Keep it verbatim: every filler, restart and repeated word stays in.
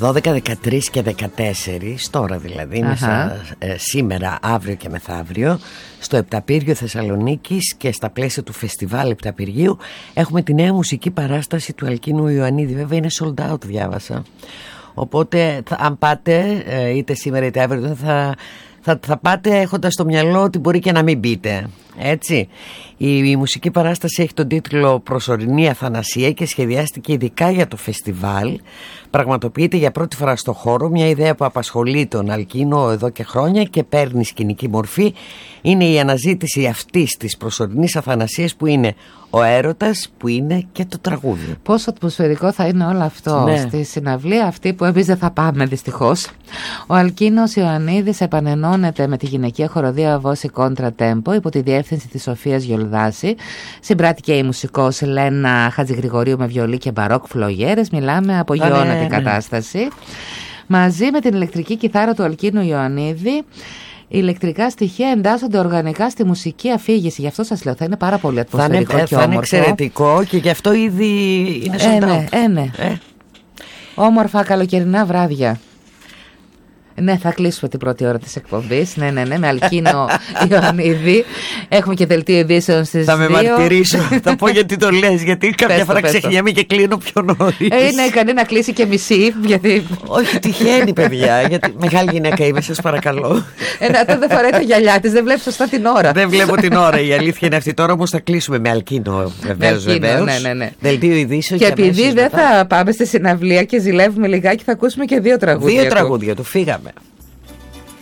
δώδεκα, δεκατρείς και δεκατέσσερις, τώρα δηλαδή, μέσα, ε, σήμερα, αύριο και μεθαύριο, στο Επταπύργιο Θεσσαλονίκης και στα πλαίσια του Φεστιβάλ Επταπυργίου έχουμε τη νέα μουσική παράσταση του Αλκίνου Ιωαννίδη. Βέβαια είναι sold out, διάβασα. Οπότε θα, αν πάτε ε, είτε σήμερα είτε αύριο θα, θα, θα πάτε έχοντας στο μυαλό ότι μπορεί και να μην μπείτε. Έτσι. Η, η μουσική παράσταση έχει τον τίτλο «Προσωρινή Αθανασία» και σχεδιάστηκε ειδικά για το φεστιβάλ. Πραγματοποιείται για πρώτη φορά στο χώρο, μια ιδέα που απασχολεί τον Αλκίνο εδώ και χρόνια και παίρνει σκηνική μορφή. Είναι η αναζήτηση αυτής της προσωρινής αθανασίας που είναι ο έρωτας, που είναι και το τραγούδι. Πόσο ατμοσφαιρικό θα είναι όλο αυτό, ναι. Στη συναυλία αυτή που εμείς δεν θα πάμε δυστυχώς. Ο Αλκίνος Ιωαννίδης επανενώνεται με τη γυναικεία χοροδία Βόση Κόντρα Τέμπο υπό τη διεύθυνση της Σοφίας Γιολδάση. Συμπράττει και η μουσικός Λένα Χατζηγρηγορίου με βιολί και μπαρόκ φλογέρες. Μιλάμε από γεώνα την κατάσταση. Ναι. Μαζί με την ηλεκτρική κιθάρα του Αλκίνου Ιωαννίδη, οι ηλεκτρικά στοιχεία εντάσσονται οργανικά στη μουσική αφήγηση. Γι' αυτό σας λέω, θα είναι πάρα πολύ ατμοσφαιρικό θα είναι, και όμορφο. Θα είναι εξαιρετικό και γι' αυτό ήδη είναι sold out. Ε, ναι, ε, ναι. Ε. Όμορφα καλοκαιρινά βράδια. Ναι, θα κλείσουμε την πρώτη ώρα της εκπομπής. Ναι, ναι, ναι, με Αλκίνο Ιωαννίδη. Έχουμε και δελτίο ειδήσεων στις θα δύο. Θα με μαρτυρήσω. Θα πω γιατί το λες. Γιατί κάποια φορά ξεχνιάμαι και κλείνω πιο νωρίς. Ε, είναι ικανή να κλείσει και μισή. Γιατί... Όχι, τυχαίνει, παιδιά. Γιατί μεγάλη γυναίκα είμαι, σας παρακαλώ. Ένα ε, δεν φοράει τα γυαλιά της, δεν βλέπει σωστά την ώρα. Δεν βλέπω την ώρα. Η αλήθεια είναι αυτή. Τώρα όμως θα κλείσουμε με Αλκίνο, βεβαίως. Ναι, ναι, ναι. Δελτίο ειδήσεων. Και, και επειδή δεν θα πάμε στη συναυλία και ζηλεύουμε λιγάκι, θα ακούσουμε και δύο τραγούδια. Δύο τραγούδια του, φύγαμε.